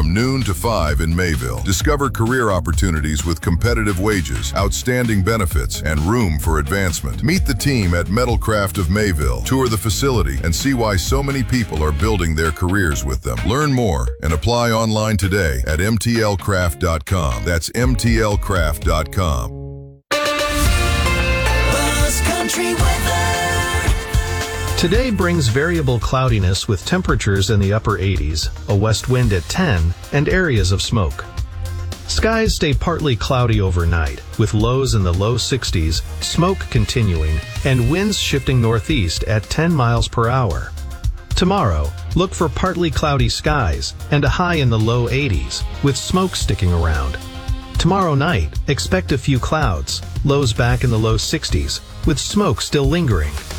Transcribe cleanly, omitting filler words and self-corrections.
from noon to 5 in Mayville. Discover career opportunities with competitive wages, outstanding benefits, and room for advancement. Meet the team at Metalcraft of Mayville. Tour the facility and see why so many people are building their careers with them. Learn more and apply online today at mtlcraft.com. That's mtlcraft.com. Country weather. Today brings variable cloudiness with temperatures in the upper 80s, a west wind at 10, and areas of smoke. Skies stay partly cloudy overnight, with lows in the low 60s, smoke continuing, and winds shifting northeast at 10 miles per hour. Tomorrow, look for partly cloudy skies and a high in the low 80s, with smoke sticking around. Tomorrow night, expect a few clouds, lows back in the low 60s, with smoke still lingering.